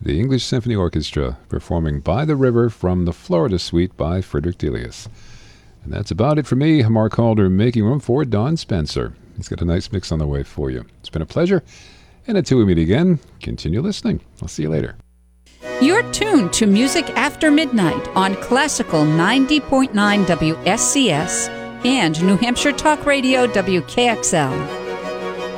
the English Symphony Orchestra, performing By the River from the Florida Suite by Frederick Delius. And that's about it for me, Mark Halder, making room for Don Spencer. He's got a nice mix on the way for you. It's been a pleasure, and until we meet again, continue listening. I'll see you later. You're tuned to Music After Midnight on Classical 90.9 WSCS and New Hampshire Talk Radio WKXL.